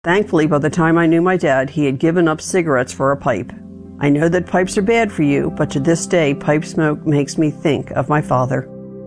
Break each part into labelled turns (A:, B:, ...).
A: Thankfully, by the time I knew my dad, he had given up cigarettes for a pipe. I know that pipes are bad for you, but to this day, pipe smoke makes me think of my father.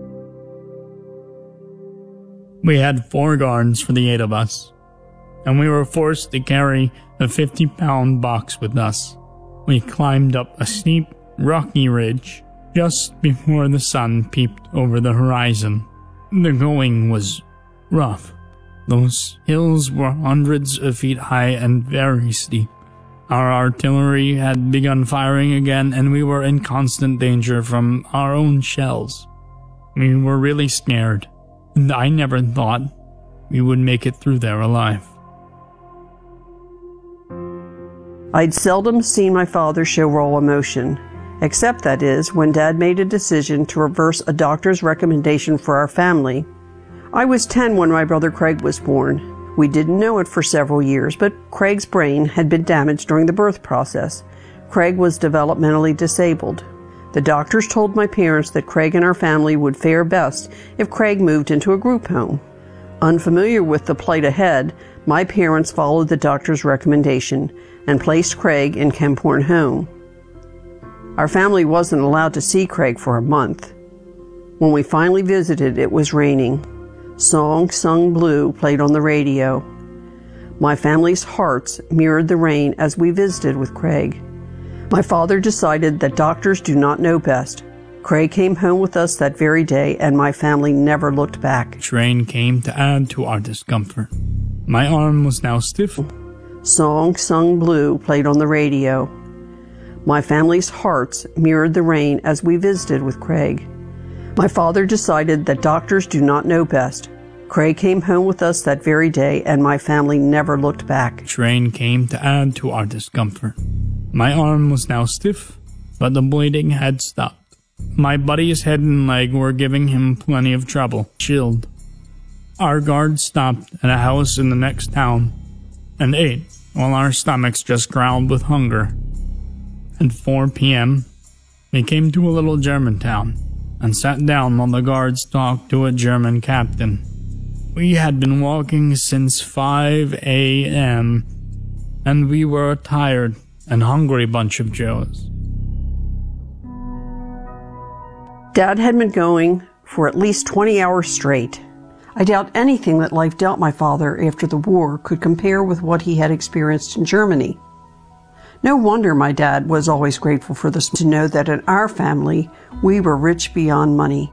B: We had 4 guards for the 8 of us, and we were forced to carry a 50-pound box with us. We climbed up a steep, rocky ridge just before the sun peeped over the horizon. The going was rough. Those hills were hundreds of feet high and very steep. Our artillery had begun firing again, and we were in constant danger from our own shells. We were really scared, and I never thought we would make it through there alive.
A: I'd seldom seen my father show raw emotion, except that is, when Dad made a decision to reverse a doctor's recommendation for our family. I was 10 when my brother Craig was born. We didn't know it for several years, but Craig's brain had been damaged during the birth process. Craig was developmentally disabled. The doctors told my parents that Craig and our family would fare best if Craig moved into a group home. Unfamiliar with the plight ahead, my parents followed the doctor's recommendation and placed Craig in Kemphorn Home. Our family wasn't allowed to see Craig for a month. When we finally visited, it was raining. Song Sung Blue played on the radio. My family's hearts mirrored the rain as we visited with Craig. My father decided that doctors do not know best. Craig came home with us that very day, and my family never looked back.
B: Train came to add to our discomfort. My arm was now stiff.
A: Song Sung Blue played on the radio. My family's hearts mirrored the rain as we visited with Craig. My father decided that doctors do not know best. Craig came home with us that very day, and my family never looked back.
B: Train came to add to our discomfort. My arm was now stiff, but the bleeding had stopped. My buddy's head and leg were giving him plenty of trouble. Chilled. Our guard stopped at a house in the next town and ate while our stomachs just growled with hunger. At 4 p.m., we came to a little German town and sat down while the guards talked to a German captain. We had been walking since 5 a.m., and we were a tired and hungry bunch of Joes.
A: Dad had been going for at least 20 hours straight. I doubt anything that life dealt my father after the war could compare with what he had experienced in Germany. No wonder my dad was always grateful for this, to know that in our family, we were rich beyond money.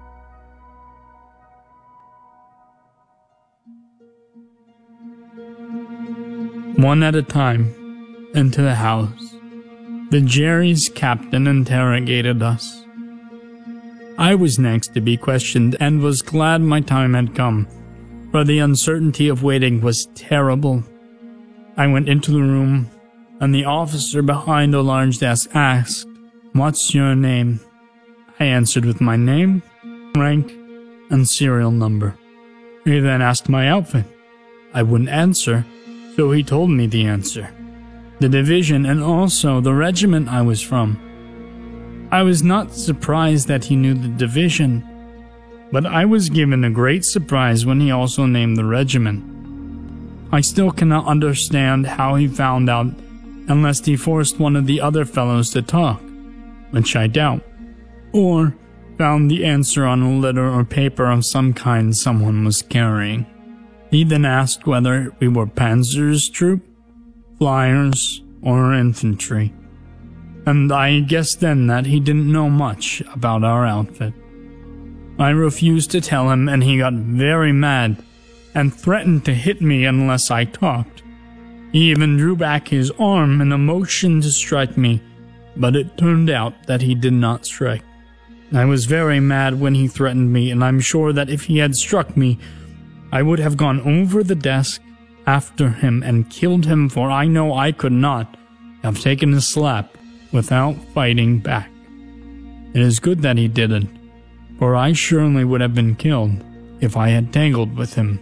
B: One at a time, into the house, the Jerry's captain interrogated us. I was next to be questioned and was glad my time had come, for the uncertainty of waiting was terrible. I went into the room, and the officer behind a large desk asked, "What's your name?" I answered with my name, rank, and serial number. He then asked my outfit. I wouldn't answer, so he told me the answer, the division, and also the regiment I was from. I was not surprised that he knew the division, but I was given a great surprise when he also named the regiment. I still cannot understand how he found out unless he forced one of the other fellows to talk, which I doubt, or found the answer on a letter or paper of some kind someone was carrying. He then asked whether we were Panzer's troop, flyers, or infantry, and I guessed then that he didn't know much about our outfit. I refused to tell him, and he got very mad and threatened to hit me unless I talked. He even drew back his arm in a motion to strike me, but it turned out that he did not strike. I was very mad when he threatened me, and I'm sure that if he had struck me, I would have gone over the desk after him and killed him, for I know I could not have taken a slap without fighting back. It is good that he didn't, for I surely would have been killed if I had tangled with him.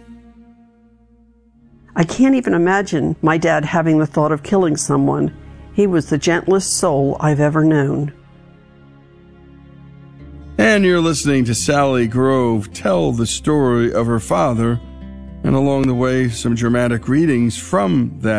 A: I can't even imagine my dad having the thought of killing someone. He was the gentlest soul I've ever known.
C: And you're listening to Sally Grove tell the story of her father And along the way, some dramatic readings from that